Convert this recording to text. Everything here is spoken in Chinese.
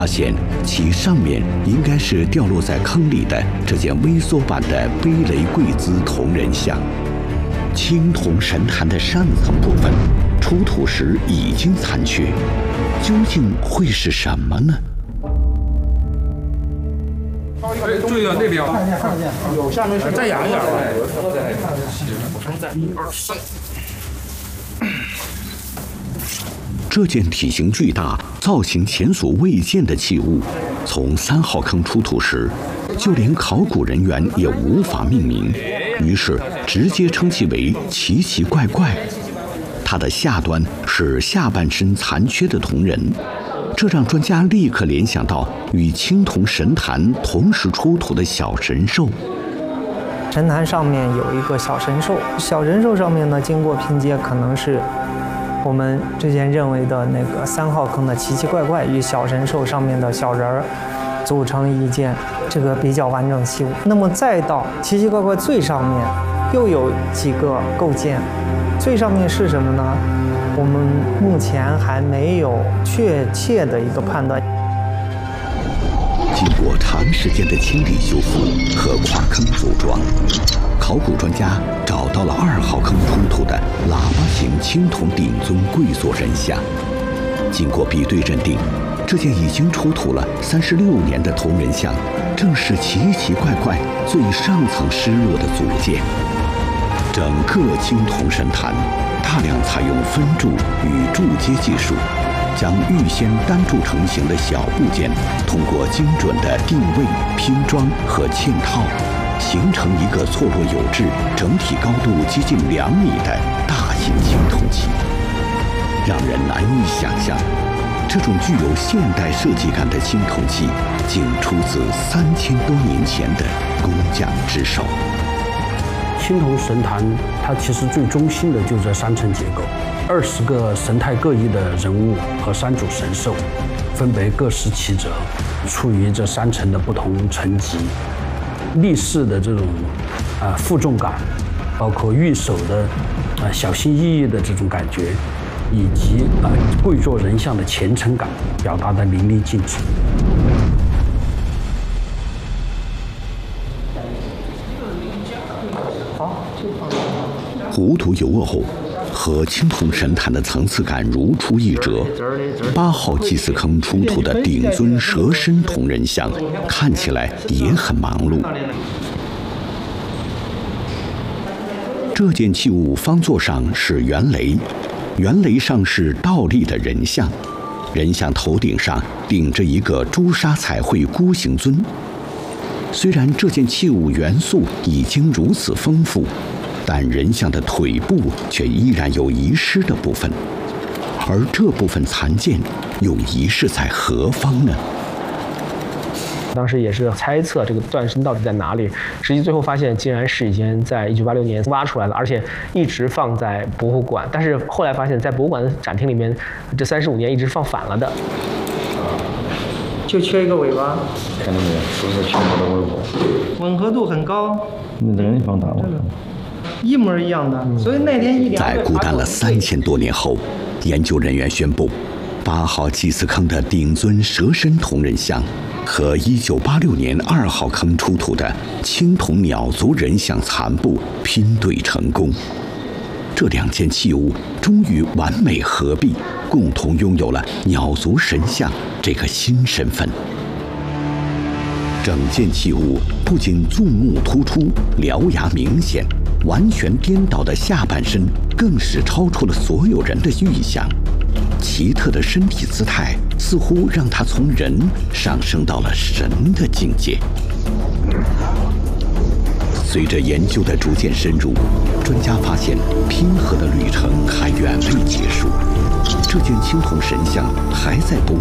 发现其上面应该是掉落在坑里的这件微缩版的悲雷贵姿铜人像。青铜神坛的上层部分出土时已经残缺，究竟会是什么呢？ 注意啊，那边看见，有下面是再扬一点吧。 这件体型巨大、造型前所未见的器物，从3号坑出土时，就连考古人员也无法命名，于是直接称其为奇奇怪怪。它的下端是下半身残缺的铜人，这让专家立刻联想到与青铜神坛同时出土的小神兽。 神坛上面有一个小神兽，小神兽上面呢，经过拼接，可能是我们之前认为的那个3号坑的奇奇怪怪与小神兽上面的小人儿组成一件这个比较完整器物。那么再到奇奇怪怪最上面又有几个构件，最上面是什么呢？我们目前还没有确切的一个判断。 经过长时间的清理修复和跨坑组装，考古专家找到了2号坑出土的喇叭形青铜顶尊跪坐人像。经过比对认定，这件已经出土了36年的铜人像，正是奇奇怪怪最上层失落的组件。整个青铜神坛大量采用分铸与铸接技术，将预先单铸成型的小部件，通过精准的定位、拼装和嵌套，形成一个错落有致、整体高度接近2米的大型青铜器。让人难以想象，这种具有现代设计感的青铜器，竟出自3000多年前的工匠之手。 青铜神坛它其实最中心的就是这3层结构，20个神态各异的人物和3组神兽，分别各司其责，处于这3层的不同层级。立式的这种负重感，包括御手的小心翼翼的这种感觉，以及跪坐人像的虔诚感，表达得淋漓尽致。 无独有偶，和青铜神坛的层次感如出一辙。8号祭祀坑出土的顶尊蛇身铜人像，看起来也很忙碌。这件器物方座上是圆雷，圆雷上是倒立的人像，人像头顶上顶着一个朱砂彩绘孤形尊。虽然这件器物元素已经如此丰富，但人像的腿部却依然有遗失的部分，而这部分残件又遗失在何方呢？ 当时也是猜测这个断身到底在哪里，实际最后发现竟然是已经在1986年挖出来了，而且一直放在博物馆。但是后来发现，在博物馆的展厅里面，这35年一直放反了的。 就缺一个尾巴， 看到没有？都是全部的尾巴， 吻合度很高。 你这个地方大吗？ 一模一样的，所以那天一量。 在孤单了3000多年后，研究人员宣布，8号祭祀坑的顶尊蛇身铜人像和1986年2号坑出土的青铜鸟足人像残部拼对成功。这2件器物终于完美合璧，共同拥有了鸟足神像这个新身份。整件器物不仅纵目突出、獠牙明显，完全颠倒的下半身更是超出了所有人的预想。奇特的身体姿态似乎让他从人上升到了神的境界。随着研究的逐渐深入，专家发现拼合的旅程还远未结束。这件青铜神像还在不